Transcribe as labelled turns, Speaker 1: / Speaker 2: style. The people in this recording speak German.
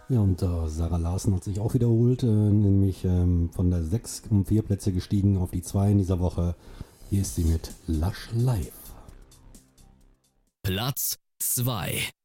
Speaker 1: Ja, und Sarah Larsen hat sich auch wiederholt, nämlich von der 6 um 4 Plätze gestiegen auf die 2 in dieser Woche. Hier ist sie mit Lush Life.
Speaker 2: Platz 2.